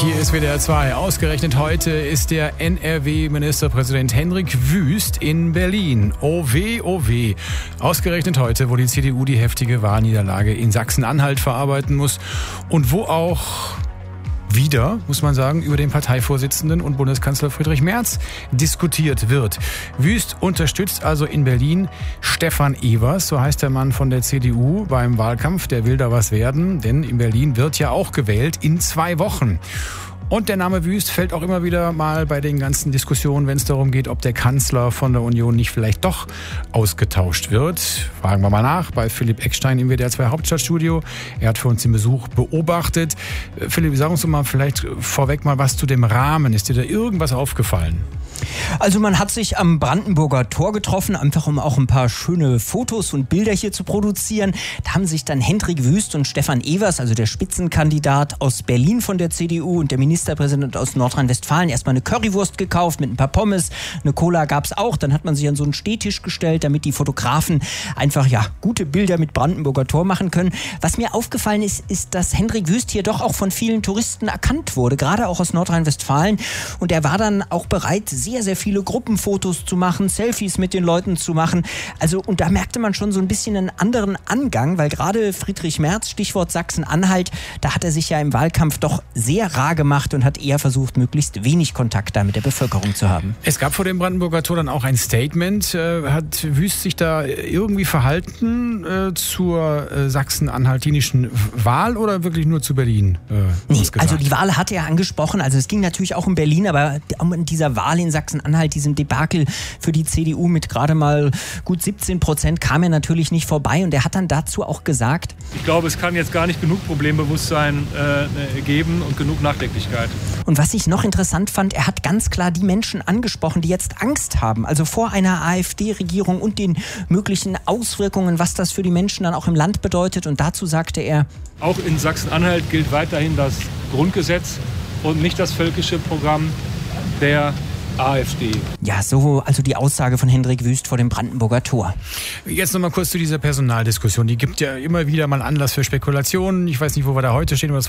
Hier ist WDR 2. Ausgerechnet heute ist der NRW-Ministerpräsident Hendrik Wüst in Berlin. Oh weh, oh weh. Ausgerechnet heute, wo die CDU die heftige Wahlniederlage in Sachsen-Anhalt verarbeiten muss und wo auch wieder, muss man sagen, über den Parteivorsitzenden und Bundeskanzler Friedrich Merz diskutiert wird. Wüst unterstützt also in Berlin Stefan Evers, so heißt der Mann von der CDU, beim Wahlkampf. Der will da was werden, denn in Berlin wird ja auch gewählt in 2 Wochen. Und der Name Wüst fällt auch immer wieder mal bei den ganzen Diskussionen, wenn es darum geht, ob der Kanzler von der Union nicht vielleicht doch ausgetauscht wird. Fragen wir mal nach bei Philipp Eckstein im WDR 2 Hauptstadtstudio. Er hat für uns den Besuch beobachtet. Philipp, sag uns doch mal vielleicht vorweg mal was zu dem Rahmen. Ist dir da irgendwas aufgefallen? Also man hat sich am Brandenburger Tor getroffen, einfach um auch ein paar schöne Fotos und Bilder hier zu produzieren. Da haben sich dann Hendrik Wüst und Stefan Evers, also der Spitzenkandidat aus Berlin von der CDU und der Ministerpräsident aus Nordrhein-Westfalen, erstmal eine Currywurst gekauft mit ein paar Pommes. Eine Cola gab's auch. Dann hat man sich an so einen Stehtisch gestellt, damit die Fotografen einfach gute Bilder mit Brandenburger Tor machen können. Was mir aufgefallen ist, dass Hendrik Wüst hier doch auch von vielen Touristen erkannt wurde, gerade auch aus Nordrhein-Westfalen. Und er war dann auch bereit, sehr, sehr viele Gruppenfotos zu machen, Selfies mit den Leuten zu machen. Also, und da merkte man schon so ein bisschen einen anderen Angang, weil gerade Friedrich Merz, Stichwort Sachsen-Anhalt, da hat er sich ja im Wahlkampf doch sehr rar gemacht und hat eher versucht, möglichst wenig Kontakt da mit der Bevölkerung zu haben. Es gab vor dem Brandenburger Tor dann auch ein Statement. Hat Wüst sich da irgendwie verhalten zur sachsen-anhaltinischen Wahl oder wirklich nur zu Berlin? Nee, also die Wahl hat er angesprochen. Also es ging natürlich auch um Berlin, aber um dieser Wahl in Sachsen-Anhalt, diesem Debakel für die CDU mit gerade mal gut 17% kam er natürlich nicht vorbei und er hat dann dazu auch gesagt: Ich glaube, es kann jetzt gar nicht genug Problembewusstsein geben und genug Nachdenklichkeit. Und was ich noch interessant fand, er hat ganz klar die Menschen angesprochen, die jetzt Angst haben, also vor einer AfD-Regierung und den möglichen Auswirkungen, was das für die Menschen dann auch im Land bedeutet. Und dazu sagte er: Auch in Sachsen-Anhalt gilt weiterhin das Grundgesetz und nicht das völkische Programm der AfD. Ja, so also die Aussage von Hendrik Wüst vor dem Brandenburger Tor. Jetzt noch mal kurz zu dieser Personaldiskussion. Die gibt ja immer wieder mal Anlass für Spekulationen. Ich weiß nicht, wo wir da heute stehen, oder